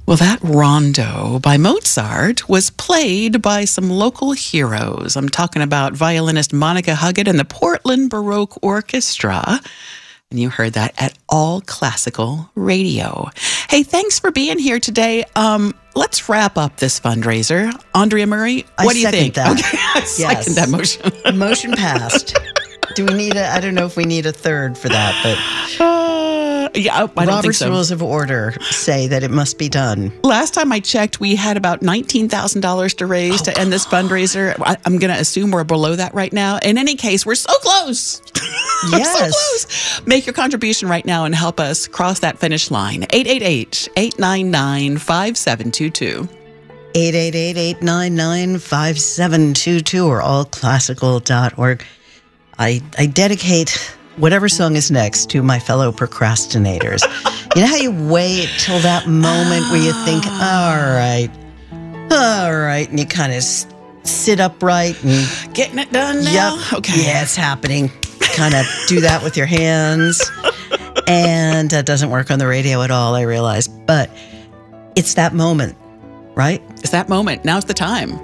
Well, that rondo by Mozart was played by some local heroes. I'm talking about violinist Monica Huggett and the Portland Baroque Orchestra. And you heard that at All Classical Radio. Hey, thanks for being here today. Let's wrap up this fundraiser. Andrea Murray, what do you think? That. Okay, I second that motion. Motion passed. Do we need I don't know if we need a third for that, but I don't think Robert's so. Rules of Order say that it must be done. Last time I checked, we had about $19,000 to raise to end this fundraiser. I'm going to assume we're below that right now. In any case, we're so close. Yes. So close. Make your contribution right now and help us cross that finish line. 888-899-5722. 888-899-5722 or allclassical.org. I dedicate whatever song is next to my fellow procrastinators. You know how you wait till that moment where you think, all right, and you kind of sit upright and Getting it done now? Yep. Okay. Yeah, it's happening. Kind of do that with your hands. And that doesn't work on the radio at all, I realize. But it's that moment, right? It's that moment. Now's the time.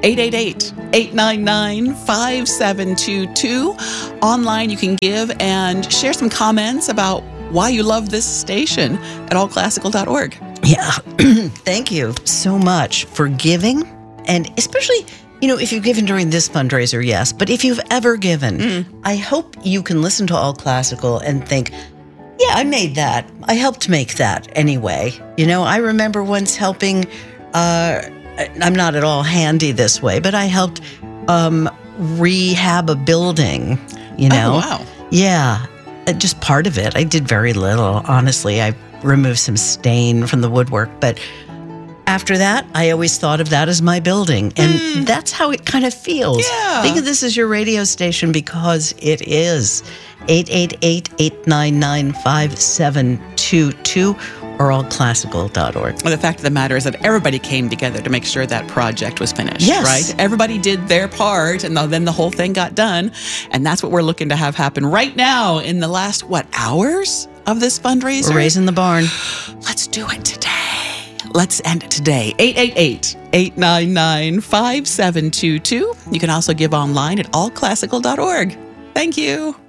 888-899-5722. Online, you can give and share some comments about why you love this station at allclassical.org. Yeah. Thank you so much for giving. And especially, if you've given during this fundraiser, yes. But if you've ever given, I hope you can listen to All Classical and think, yeah, I made that. I helped make that anyway. I remember once helping, I'm not at all handy this way, but I helped rehab a building, Oh, wow. Yeah, just part of it. I did very little, honestly. I removed some stain from the woodwork, but after that, I always thought of that as my building. And that's how it kind of feels. Yeah. Think of this as your radio station because it is. 888-899-5722 or allclassical.org. Well, the fact of the matter is that everybody came together to make sure that project was finished, Yes. right? Everybody did their part, and then the whole thing got done. And that's what we're looking to have happen right now in the last, hours of this fundraiser? We're raising the barn. Let's do it today. Let's end it today. 888-899-5722. You can also give online at allclassical.org. Thank you.